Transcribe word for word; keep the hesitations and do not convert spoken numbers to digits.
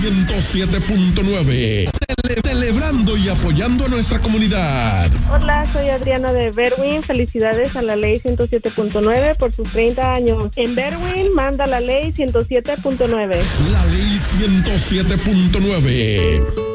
ciento siete punto nueve. Cele- celebrando y apoyando a nuestra comunidad. Hola, soy Adriana de Berwyn. Felicidades a la ley ciento siete punto nueve por sus treinta años. En Berwyn manda la ley ciento siete punto nueve. La ley ciento siete punto nueve.